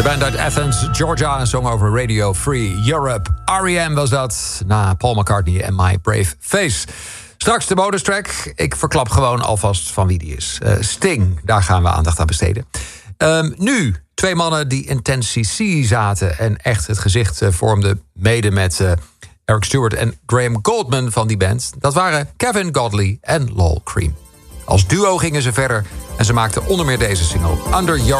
De band uit Athens, Georgia, een song over Radio Free Europe. R.E.M. was dat, na Paul McCartney en My Brave Face. Straks de bonustrack. Ik verklap gewoon alvast van wie die is. Sting, daar gaan we aandacht aan besteden. Nu, twee mannen die in 10cc zaten en echt het gezicht vormden, mede met Eric Stewart en Graham Goldman van die band. Dat waren Kevin Godley en Lol Cream. Als duo gingen ze verder en ze maakten onder meer deze single, Under Your